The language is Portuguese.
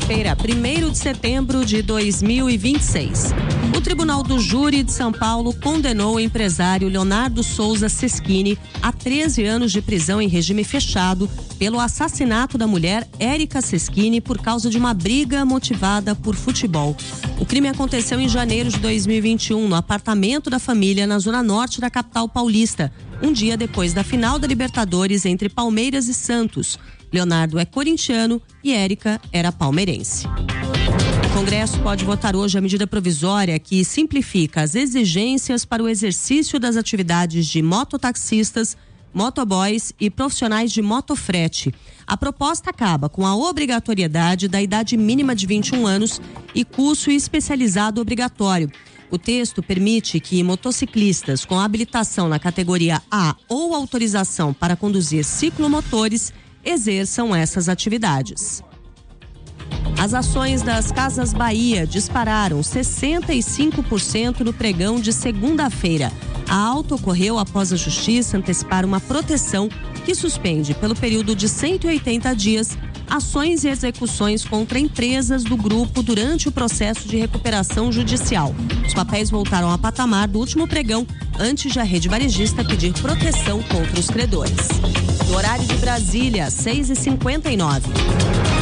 Segunda-feira, 1º de setembro de 2026. O Tribunal do Júri de São Paulo condenou o empresário Leonardo Souza Seschini a 13 anos de prisão em regime fechado pelo assassinato da mulher Érica Seschini por causa de uma briga motivada por futebol. O crime aconteceu em janeiro de 2021 no apartamento da família na zona norte da capital paulista, um dia depois da final da Libertadores entre Palmeiras e Santos. Leonardo é corintiano e Érica era palmeirense. O Congresso pode votar hoje a medida provisória que simplifica as exigências para o exercício das atividades de mototaxistas, motoboys e profissionais de motofrete. A proposta acaba com a obrigatoriedade da idade mínima de 21 anos e curso especializado obrigatório. O texto permite que motociclistas com habilitação na categoria A ou autorização para conduzir ciclomotores exerçam essas atividades. As ações das Casas Bahia dispararam 65% no pregão de segunda-feira. A alta ocorreu após a Justiça antecipar uma proteção que suspende, pelo período de 180 dias, ações e execuções contra empresas do grupo durante o processo de recuperação judicial. Os papéis voltaram ao patamar do último pregão, antes de a rede varejista pedir proteção contra os credores. No horário de Brasília, 6h59.